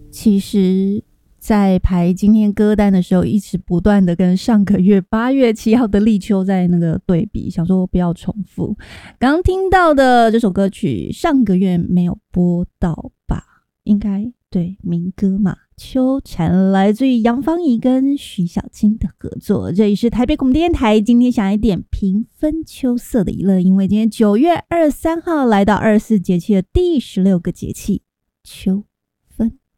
其实在排今天歌单的时候，一直不断的跟上个月8月7号的立秋在那个对比，想说不要重复。刚听到的这首歌曲，上个月没有播到吧？应该对，民歌嘛，秋蝉，来自于杨芳仪跟徐小菁的合作。这里是台北广播电台，今天想来点平分秋色的娱乐，因为今天9月23号来到24节气的第16个节气秋。